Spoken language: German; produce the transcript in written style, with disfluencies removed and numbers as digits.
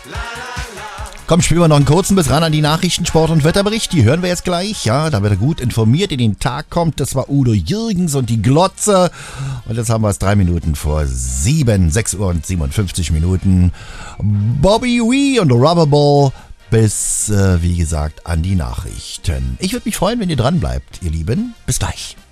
Komm, spielen wir noch einen kurzen bis ran an die Nachrichten, Sport und Wetterbericht. Die hören wir jetzt gleich. Ja, da wird er gut informiert in den Tag kommt. Das war Udo Jürgens und die Glotze. Und jetzt haben wir es 3 Minuten vor 7, 6 Uhr und 57 Minuten. Bobby Wee und Rubberball bis, wie gesagt, an die Nachrichten. Ich würde mich freuen, wenn ihr dran bleibt, ihr Lieben. Bis gleich.